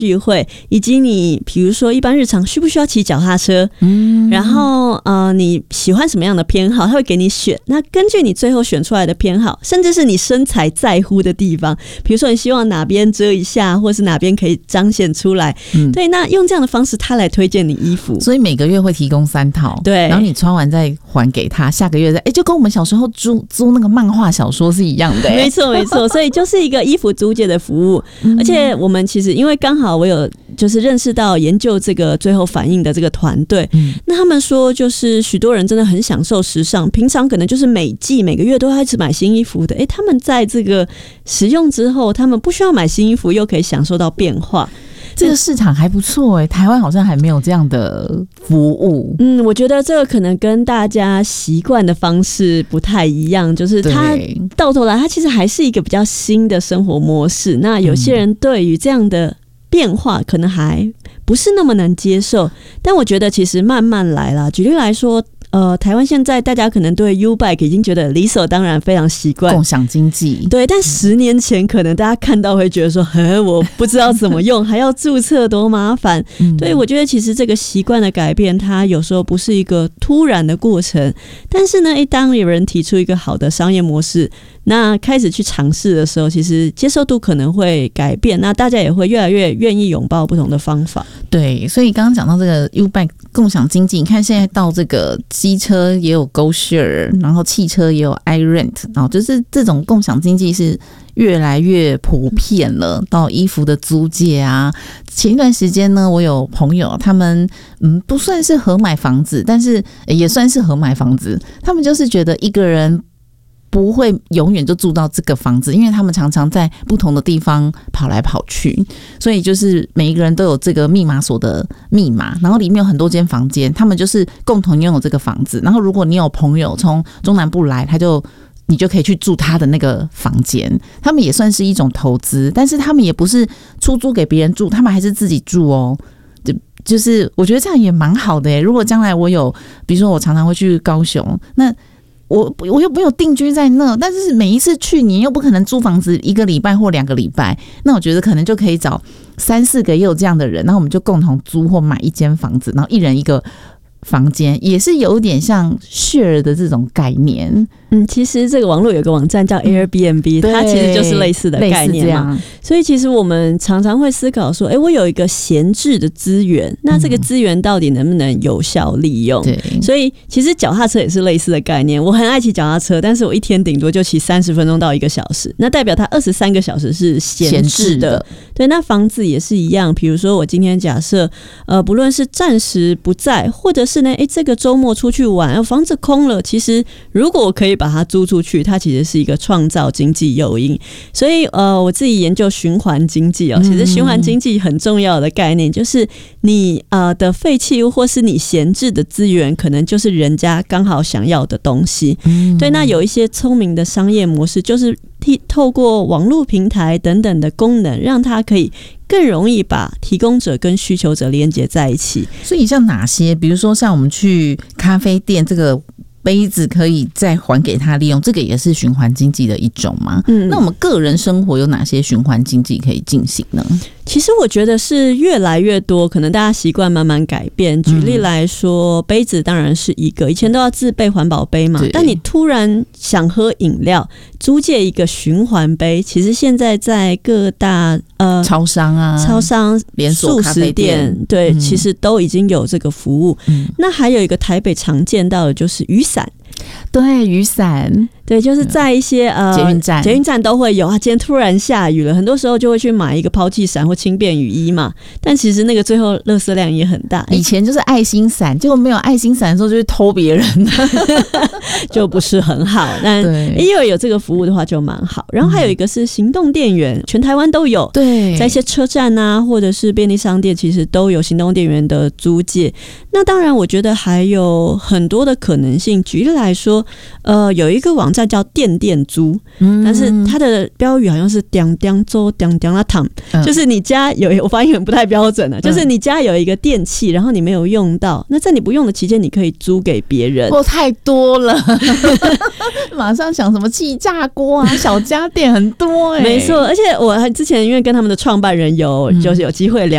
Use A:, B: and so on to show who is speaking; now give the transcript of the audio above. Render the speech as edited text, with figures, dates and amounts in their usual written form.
A: 聚会，以及你比如说一般日常需不需要骑脚踏车，然后你喜欢什么样的偏好，他会给你选。那根据你最后选出来的偏好，甚至是你身材在乎的地方，比如说你希望哪边遮一下，或是哪边可以彰显出来，对，那用这样的方式他来推荐你衣服，
B: 所以每个月会提供3套，
A: 对，
B: 然后你穿完再还给他，下个月再就跟我们小时候租那个漫画小说是一样的，
A: 没错没错，所以就是一个衣服租借的服务，而且我们其实因为刚好我有就是认识到研究这个最后反应的这个团队，那他们说就是许多人真的很享受时尚，平常可能就是每季每个月都要一直买新衣服的，他们在这个使用之后，他们不需要买新衣服，又可以享受到变化。
B: 这个市场还不错台湾好像还没有这样的服务。
A: 我觉得这个可能跟大家习惯的方式不太一样，就是它到头来它其实还是一个比较新的生活模式。那有些人对于这样的变化可能还不是那么能接受，但我觉得其实慢慢来啦。举例来说，台湾现在大家可能对 U-Bike 已经觉得理所当然，非常习惯
B: 共享经济，
A: 对，但10年前可能大家看到会觉得说我不知道怎么用还要注册多麻烦，对，我觉得其实这个习惯的改变它有时候不是一个突然的过程，但是呢当有人提出一个好的商业模式，那开始去尝试的时候，其实接受度可能会改变，那大家也会越来越愿意拥抱不同的方法。
B: 对，所以刚刚讲到这个 U-Bike 共享经济，你看现在到这个机车也有 GoShare， 然后汽车也有 iRent， 然后就是这种共享经济是越来越普遍了。到衣服的租借啊，前一段时间呢，我有朋友他们不算是合买房子，但是也算是合买房子，他们就是觉得一个人不会永远就住到这个房子，因为他们常常在不同的地方跑来跑去，所以就是每一个人都有这个密码锁的密码，然后里面有很多间房间，他们就是共同拥有这个房子，然后如果你有朋友从中南部来，你就可以去住他的那个房间，他们也算是一种投资，但是他们也不是出租给别人住，他们还是自己住哦。就是我觉得这样也蛮好的如果将来我有，比如说我常常会去高雄，那我又没有定居在那，但是每一次去你又不可能租房子1个礼拜或2个礼拜，那我觉得可能就可以找3-4个也有这样的人，然后我们就共同租或买一间房子，然后一人一个房间，也是有点像 share 的这种概念。
A: 其实这个网络有个网站叫 Airbnb，它其实就是类似的概念嘛。所以其实我们常常会思考说，我有一个闲置的资源，那这个资源到底能不能有效利用？所以其实脚踏车也是类似的概念。我很爱骑脚踏车，但是我一天顶多就骑30分钟到1个小时，那代表它23个小时是闲置的。对，那房子也是一样。比如说我今天假设不论是暂时不在，或者是呢这个周末出去玩，房子空了，其实如果我可以把它租出去，它其实是一个创造经济诱因。所以我自己研究循环经济其实循环经济很重要的概念就是你的废弃物或是你闲置的资源，可能就是人家刚好想要的东西。对，那有一些聪明的商业模式，就是透过网络平台等等的功能，让它可以更容易把提供者跟需求者连接在一起。
B: 所以像哪些，比如说像我们去咖啡店，这个杯子可以再还给他利用，这个也是循环经济的一种吗？那我们个人生活有哪些循环经济可以进行呢？
A: 其实我觉得是越来越多，可能大家习惯慢慢改变。举例来说，杯子当然是一个，以前都要自备环保杯嘛，但你突然想喝饮料，租借一个循环杯，其实现在在各大
B: 超商、连锁咖啡店，
A: 对，其实都已经有这个服务。那还有一个台北常见到的就是雨伞。
B: 对，雨伞，
A: 对，就是在一些捷运站都会有今天突然下雨了，很多时候就会去买一个抛弃伞或轻便雨衣嘛，但其实那个最后垃圾量也很大。
B: 以前就是爱心伞，结果没有爱心伞的时候就会偷别人
A: 就不是很好。但因为有这个服务的话就蛮好。然后还有一个是行动电源，全台湾都有，对，在一些车站啊或者是便利商店其实都有行动电源的租借。那当然我觉得还有很多的可能性。举例来说有一个网站是叫电电租，但是它的标语好像是点点租点点啦躺，就是你家有，我发音很不太标准就是你家有一个电器，然后你没有用到，那在你不用的期间，你可以租给别人。
B: 太多了，马上想什么气炸锅啊，小家电很多
A: 没错，而且我之前因为跟他们的创办人就是有机会聊